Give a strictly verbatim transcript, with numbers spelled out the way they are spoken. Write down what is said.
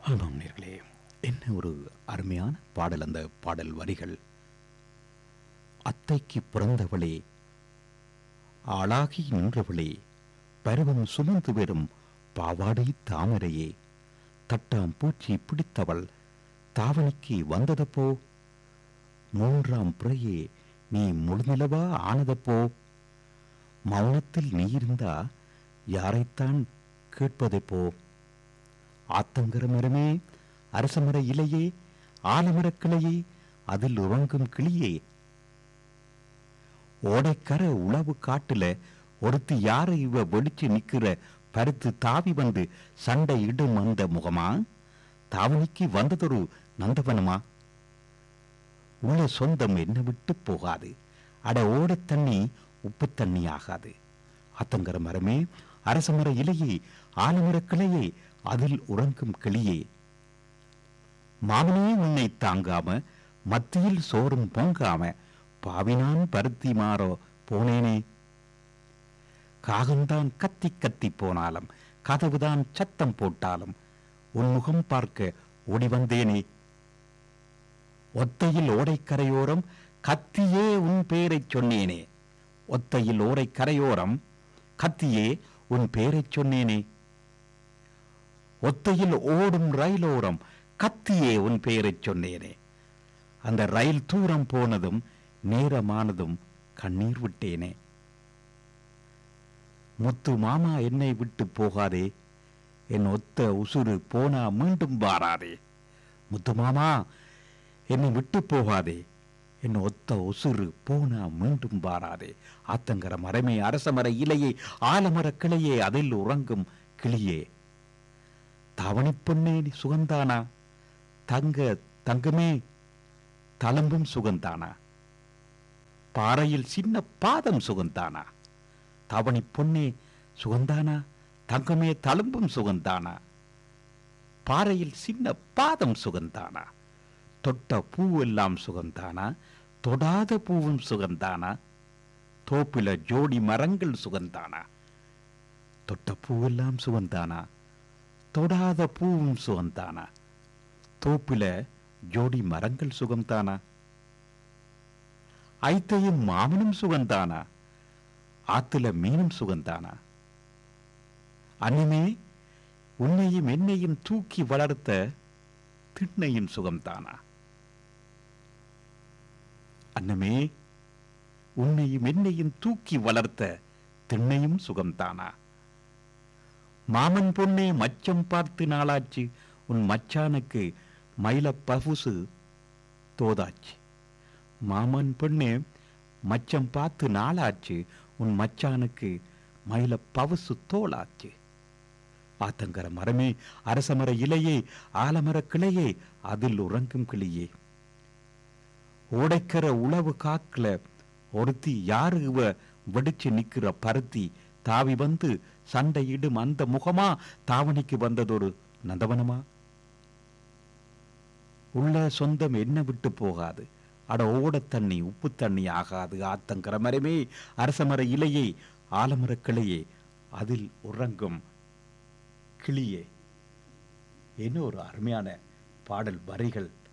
ஆமாம் நேர்களே, என்ன ஒரு அருமையான பாடல்! அந்த பாடல் வரிகள், அத்தைக்கு பிறந்தவளே, ஆளாகி நின்றவளே, பருவம் சுமந்து வரும் பாவாடை தாமரையே, தட்டாம் பூச்சி பிடித்தவள் தாவணிக்கு வந்ததப்போ, மூன்றாம் பிறையே நீ முழுநிலவா ஆனதப்போ, மௌனத்தில் நீ இருந்தா யாரைத்தான் கேட்பதப்போ, ஆத்தங்கர மரமே, அரசமர இலையே, ஆலமரக் கிளையே, அதில் உறங்கும் கிளியே, ஓடைக்கர உளவு காட்டுல ஒருத்தி யாரை இவ வெடிச்சு நிக்கிற பருத்து தாவி வந்து சண்டை இடும் அந்த முகமா, தாவணிக்கு வந்ததொரு நந்தவனமா, உள்ள சொந்தம் என்ன விட்டு போகாது, அட ஓடை தண்ணி உப்பு தண்ணி ஆகாது, ஆத்தங்கர மரமே, அரசமர இலையே, ஆலமர கிளையே, அதில் உறங்கும் கிளியே, மாமனே உன்னை தாங்காம மத்தியில் சோறும் பொங்காம பாவினான் பருத்தி மாறோ போனேனே, காகம்தான் கத்தி கத்தி போனாலும் கதவுதான் சத்தம் போட்டாலும் உன் முகம் பார்க்க ஓடி வந்தேனே, ஒத்தையில் ஓடைக்கரையோரம் கத்தியே உன் பேரைச் சொன்னேனே, ஒத்தையில் ஓடை கரையோரம் கத்தியே உன் பேரைச் சொன்னேனே, ஒத்தையில் ஓடும் ரயிலோரம் கத்தியே உன் பெயரைச் சொன்னேனே, அந்த ரயில் தூரம் போனதும் நேரமானதும் கண்ணீர் விட்டேனே, முத்து மாமா என்னை விட்டு போகாதே, என் ஒத்த உசுறு போனா மீண்டும் வாராதே, முத்து மாமா என்னை விட்டு போகாதே, என் ஒத்த உசுறு போனா மீண்டும் வாராதே, ஆத்தங்கர மரமே, அரசமர இலையே, ஆலமர கிளையே, அதில் உறங்கும் கிளியே, தாவணி பொன்னே சுகந்தானா, தங்க தங்கமே தளம்பும் சுகந்தானா, பாறையில் சின்ன பாதம் சுகந்தானா, தாவணி பொன்னே சுகந்தானா, தங்கமே தளம்பும் சுகந்தானா, பாறையில் சின்ன பாதம் சுகந்தானா, தொட்ட பூவெல்லாம் சுகந்தானா, தொடாத பூவும் சுகந்தானா, தோப்பில ஜோடி மரங்கள் சுகந்தானா, தொட்ட பூவெல்லாம் சுகந்தானா, தொடாத பூவும் சுகந்தானா, தோப்பில ஜோடி மரங்கள் சுகம்தானா, ஐத்தையும் மாமனும் சுகந்தானா, ஆத்துல மீனும் சுகந்தானா, அன்னிமே உன்னையும் என்னையும் தூக்கி வளர்த்த திண்ணையும் சுகம்தானா, அன்னமே உன்னையும் என்னையும் தூக்கி வளர்த்த திண்ணையும் சுகம்தானா, மாமன் பொண்ணே மச்சம் பார்த்து நாளாச்சு, உன் மச்சானுக்கு மயில பவுசு தோதாச்சு, மாமன் பொண்ணே மச்சம் பார்த்து நாளாச்சு, உன் மச்சானுக்கு மயில பவுசு தோளாச்சு, ஆத்தங்கர மரமே, அரசமர இலையே, ஆலமர கிளையே, அதில் உறங்கும் கிளியே, ஓடைக்கர உளவு காக்கல ஒருத்தி யாரு இவ வெடிச்சு நிக்கிற பருத்தி தாவி வந்து சண்டையிடும் அந்த முகமா, தாவணிக்கு வந்ததொரு நந்தவனமா, உள்ள சொந்தம் என்ன விட்டு போகாது, அட ஓட தண்ணி உப்பு தண்ணி ஆகாது, ஆத்தங்கர மரமே, அரசமர இலையே, ஆலமர கிளையே, அதில் உறங்கும் கிளியே. என்ன ஒரு அருமையான பாடல் வரிகள்!